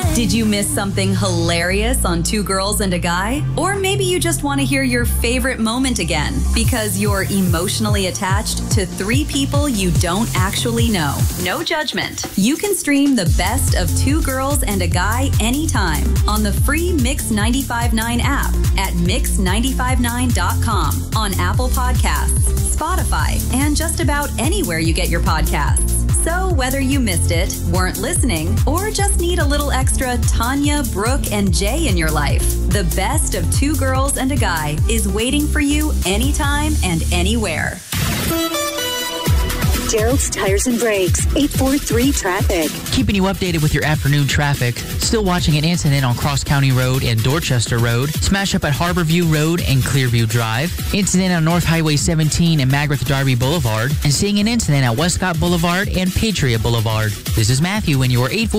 Did you miss something hilarious on Two Girls and a Guy? Or maybe you just want to hear your favorite moment again because you're emotionally attached to three people you don't actually know. No judgment. You can stream the best of Two Girls and a Guy anytime on the free Mix 95.9 app at mix959.com, on Apple Podcasts, Spotify, and just about anywhere you get your podcasts. So whether you missed it, weren't listening, or just need a little extra Tanya, Brooke, and Jay in your life, the best of Two Girls and a Guy is waiting for you anytime and anywhere. Gerald's Tires and Brakes, 843 traffic. Keeping you updated with your afternoon traffic. Still watching an incident on Cross County Road and Dorchester Road. Smash up at Harborview Road and Clearview Drive. Incident on North Highway 17 and Magrath Darby Boulevard. And seeing an incident at Westcott Boulevard and Patriot Boulevard. This is Matthew in your 843